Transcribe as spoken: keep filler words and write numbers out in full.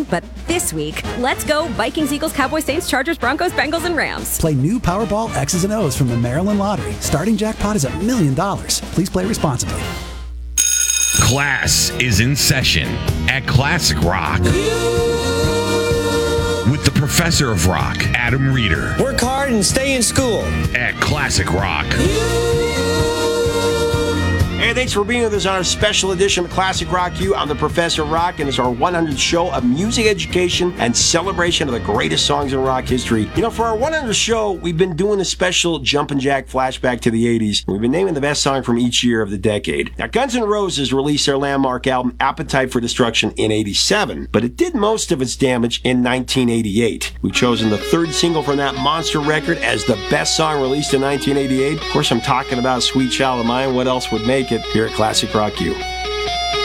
But this week, let's go Vikings, Eagles, Cowboys, Saints, Chargers, Broncos, Bengals, and Rams. Play new Powerball X's and O's from the Maryland Lottery. Starting jackpot is a million dollars. Please play responsibly. Class is in session at Classic Rock with the professor of rock, Adam Reeder. Work hard and stay in school at Classic Rock. Hey, thanks for being with us on our special edition of Classic Rock U. I'm the Professor of Rock, and it's our one hundredth show of music education and celebration of the greatest songs in rock history. You know, for our one hundredth show, we've been doing a special Jumpin' Jack flashback to the eighties, and we've been naming the best song from each year of the decade. Now, Guns N' Roses released their landmark album Appetite for Destruction in eighty-seven, but it did most of its damage in nineteen eighty-eight. We've chosen the third single from that monster record as the best song released in nineteen eighty-eight. Of course, I'm talking about Sweet Child of Mine. What else would make it here at Classic Rock U?